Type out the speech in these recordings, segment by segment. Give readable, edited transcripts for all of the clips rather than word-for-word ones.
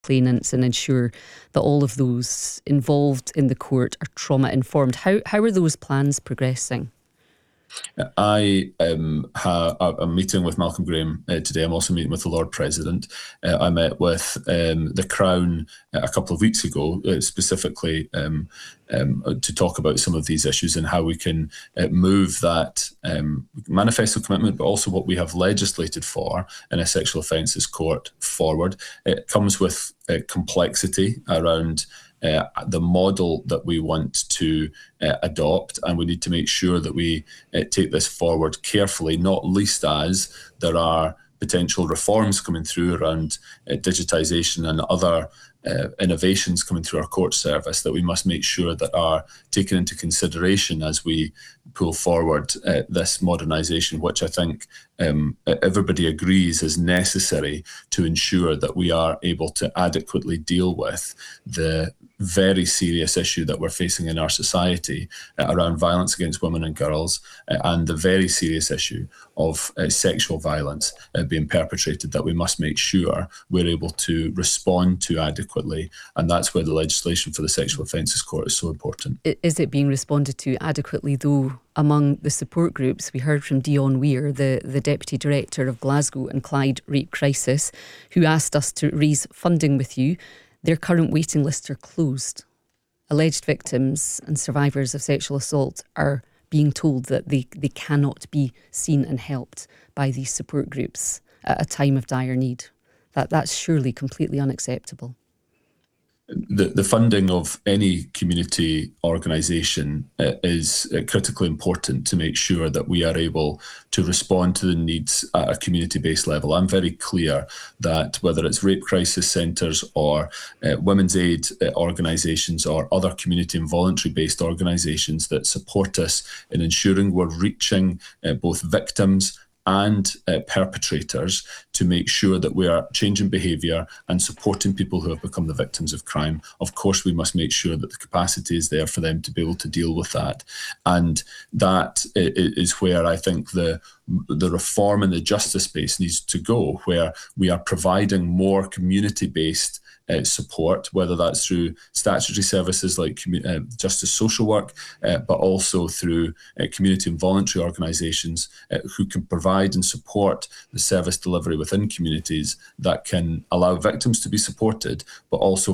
complainants and ensure that all of those involved in the court are trauma informed. How are those plans progressing? I'm meeting with Malcolm Graham today. I'm also meeting with the Lord President. I met with the Crown a couple of weeks ago, specifically to talk about some of these issues and how we can move that manifesto commitment, but also what we have legislated for in a sexual offences court forward. It comes with complexity around the model that we want to adopt, and we need to make sure that we take this forward carefully, not least as there are potential reforms coming through around digitisation and other innovations coming through our court service that we must make sure that are taken into consideration as we pull forward this modernisation, which I think everybody agrees is necessary to ensure that we are able to adequately deal with the very serious issue that we're facing in our society around violence against women and girls, and the very serious issue of sexual violence being perpetrated, that we must make sure we're able to respond to adequately. And that's where the legislation for the Sexual Offences Court is so important. Is it being responded to adequately, though, among the support groups? We heard from Dion Weir, the Deputy Director of Glasgow and Clyde Rape Crisis, who asked us to raise funding with you. Their current waiting lists are closed. Alleged victims and survivors of sexual assault are being told that they cannot be seen and helped by these support groups at a time of dire need. That's surely completely unacceptable. The funding of any community organisation is critically important to make sure that we are able to respond to the needs at a community-based level. I'm very clear that whether it's rape crisis centres or women's aid organisations or other community and voluntary-based organisations that support us in ensuring we're reaching both victims and perpetrators to make sure that we are changing behaviour and supporting people who have become the victims of crime. Of course, we must make sure that the capacity is there for them to be able to deal with that. And that is where I think the reform in the justice space needs to go, where we are providing more community-based support, whether that's through statutory services like justice social work, but also through community and voluntary organisations who can provide and support the service delivery within communities that can allow victims to be supported, but also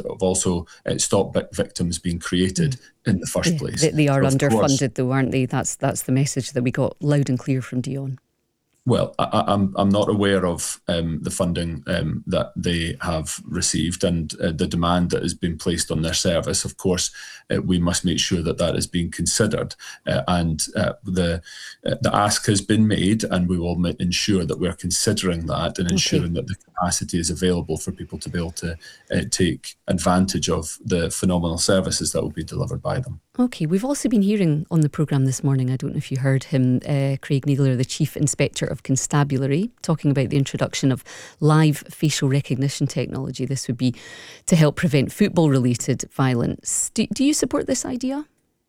stop victims being created in the first place. They are underfunded, though, aren't they? That's the message that we got loud and clear from Dion. Well, I'm not aware of the funding that they have received and the demand that has been placed on their service. Of course, we must make sure that that is being considered, and the ask has been made, and we will ensure that we're considering that and ensuring that the capacity is available for people to be able to take advantage of the phenomenal services that will be delivered by them. OK, we've also been hearing on the programme this morning, I don't know if you heard him, Craig Needler, the Chief Inspector of Constabulary, talking about the introduction of live facial recognition technology. This would be to help prevent football-related violence. Do you support this idea?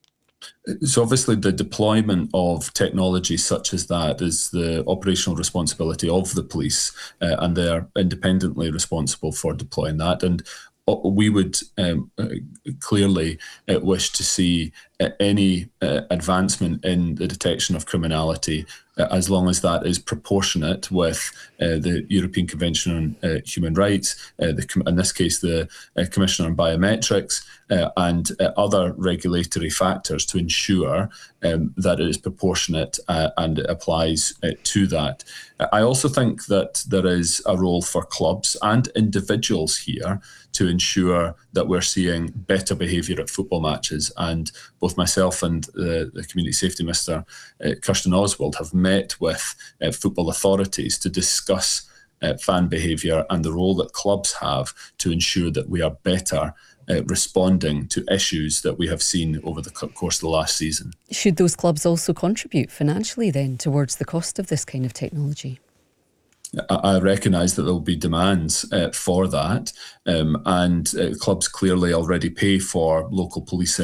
So obviously the deployment of technology such as that is the operational responsibility of the police, and they're independently responsible for deploying that. And we would clearly wish to see any advancement in the detection of criminality, as long as that is proportionate with the European Convention on Human Rights, in this case the Commission on Biometrics, and other regulatory factors to ensure that it is proportionate and it applies to that. I also think that there is a role for clubs and individuals here to ensure that we're seeing better behaviour at football matches. And both myself and the Community Safety Minister, Kirsten Oswald, have met with football authorities to discuss fan behaviour and the role that clubs have to ensure that we are better responding to issues that we have seen over the course of the last season. Should those clubs also contribute financially then towards the cost of this kind of technology? I recognise that there will be demands for that, and clubs clearly already pay for local policing